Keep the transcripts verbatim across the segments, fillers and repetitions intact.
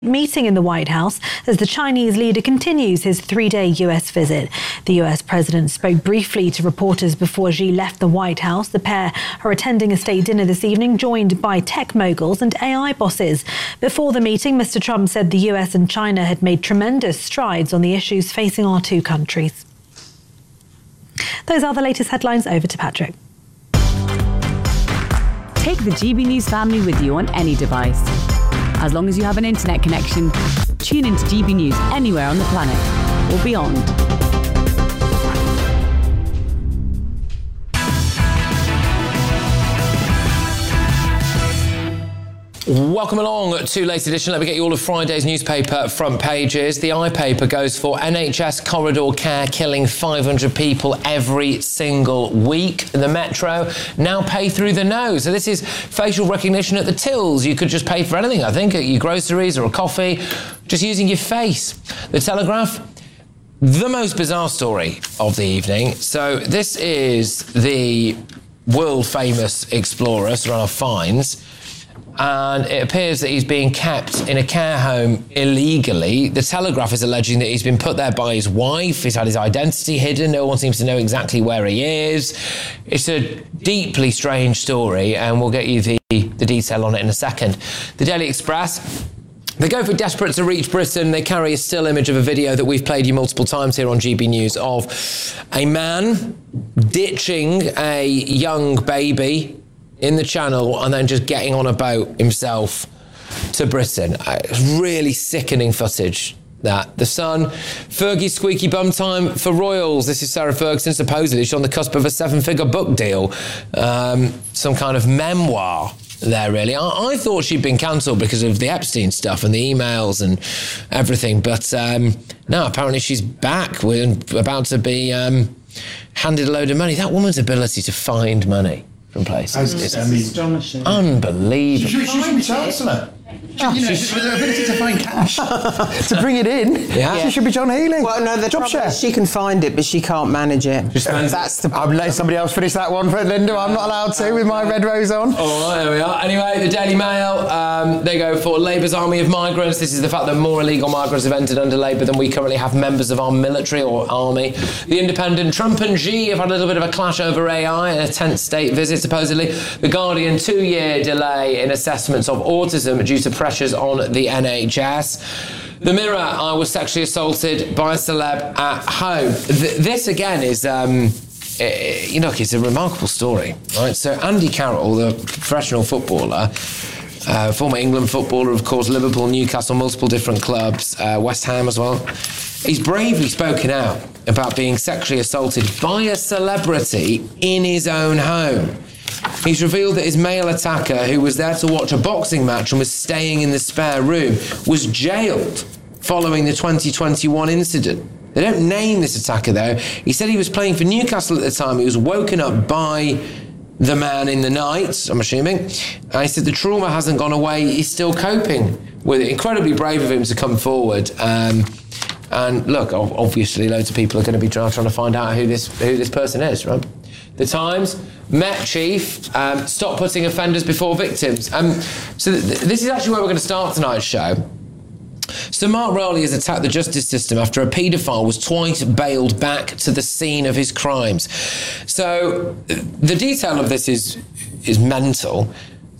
Meeting in the White House as the Chinese leader continues his three-day U S visit. The U S president spoke briefly to reporters before Xi left the White House. The pair are attending a state dinner this evening, joined by tech moguls and A I bosses. Before the meeting, Mister Trump said the U S and China had made tremendous strides on the issues facing our two countries. Those are the latest headlines. Over to Patrick. Take the G B News family with you on any device. As long as you have an internet connection, tune into G B News anywhere on the planet or beyond. Welcome along to Latest Edition. Let me get you all of Friday's newspaper front pages. The iPaper goes for N H S corridor care killing five hundred people every single week. The Metro now pay through the nose. So this is facial recognition at the tills. You could just pay for anything, I think, at your groceries or a coffee, just using your face. The Telegraph, the most bizarre story of the evening. So this is the world-famous explorer, Sir Ralph Fiennes. And it appears that he's being kept in a care home illegally. The Telegraph is alleging that he's been put there by his wife. He's had his identity hidden. No one seems to know exactly where he is. It's a deeply strange story, and we'll get you the, the detail on it in a second. The Daily Express, they go for desperate to reach Britain. They carry a still image of a video that we've played you multiple times here on G B News of a man ditching a young baby in the Channel and then just getting on a boat himself to Britain. It's really sickening footage, that. The Sun, Fergie's squeaky bum time for royals. This is Sarah Ferguson, supposedly she's on the cusp of a seven-figure book deal. Um, some kind of memoir there, really. I, I thought she'd been cancelled because of the Epstein stuff and the emails and everything, but um, no, apparently she's back. We're about to be um, handed a load of money. That woman's ability to find money from places. It's I mean, astonishing. Unbelievable. She, she should be Chancellor. Oh, you know, with the ability to find cash. To bring it in. Yeah. She should be John Healy. Well, no, the Job trouble share. is she can find it, but she can't manage it. Just That's the I'm letting somebody else finish that one for Linda. I'm not allowed to with my red rose on. All right, there we are. Anyway, the Daily Mail, um, they go for Labour's army of migrants. This is the fact that more illegal migrants have entered under Labour than we currently have members of our military or army. The Independent, Trump and Xi have had a little bit of a clash over A I and a tenth state visit, supposedly. The Guardian, two-year delay in assessments of autism due to pressures on the N H S. The Mirror, I was sexually assaulted by a celeb at home. Th- this, again, is... Um, you know, it's a remarkable story, right? So Andy Carroll, the professional footballer, uh, former England footballer, of course, Liverpool, Newcastle, multiple different clubs, uh, West Ham as well. He's bravely spoken out about being sexually assaulted by a celebrity in his own home. He's revealed that his male attacker, who was there to watch a boxing match and was staying in the spare room, was jailed following the twenty twenty-one incident. They don't name this attacker, though. He said he was playing for Newcastle at the time. He was woken up by the man in the night, I'm assuming. And he said the trauma hasn't gone away. He's still coping with it. Incredibly brave of him to come forward. Um, and look, obviously, loads of people are going to be trying to find out who this who this person is, right? The Times, Met Chief, um, stop putting offenders before victims. Um, so th- this is actually where we're going to start tonight's show. So Mark Rowley has attacked the justice system after a paedophile was twice bailed back to the scene of his crimes. So the detail of this is is mental.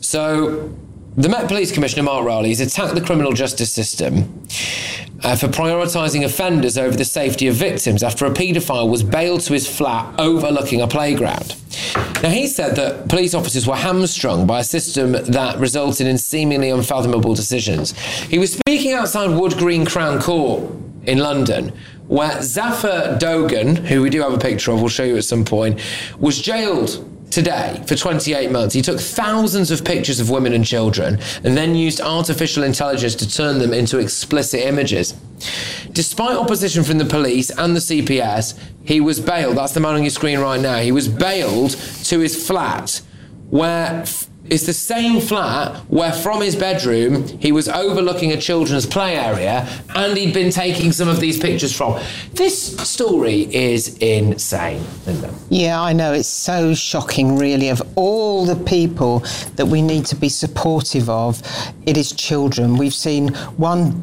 So the Met Police Commissioner Mark Rowley has attacked the criminal justice system uh, for prioritising offenders over the safety of victims after a paedophile was bailed to his flat overlooking a playground. Now, he said that police officers were hamstrung by a system that resulted in seemingly unfathomable decisions. He was speaking outside Wood Green Crown Court in London, where Zafar Dogan, who we do have a picture of, we'll show you at some point, was jailed today for twenty-eight months. He took thousands of pictures of women and children and then used artificial intelligence to turn them into explicit images. Despite opposition from the police and the C P S, he was bailed. That's the man on your screen right now. He was bailed to his flat, where f- It's the same flat where from his bedroom he was overlooking a children's play area and he'd been taking some of these pictures from. This story is insane, isn't it? Yeah, I know. It's so shocking, really. Of all the people that we need to be supportive of, it is children. We've seen one